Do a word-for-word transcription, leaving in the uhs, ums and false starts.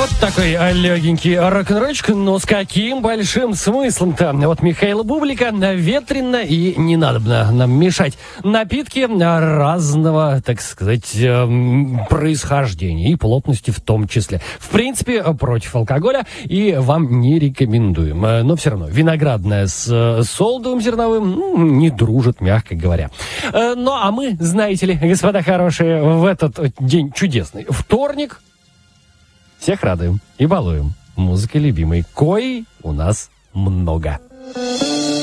Такой легенький рок-н-ролльчик, но с каким большим смыслом-то? Вот Михаила Бублика ветрено и не надобно нам мешать. Напитки разного, так сказать, происхождения и плотности в том числе. В принципе, против алкоголя и вам не рекомендуем. Но все равно виноградная с солодовым зерновым не дружат, мягко говоря. Ну, а мы, знаете ли, господа хорошие, в этот день чудесный вторник всех радуем и балуем музыкой любимой, коей у нас много.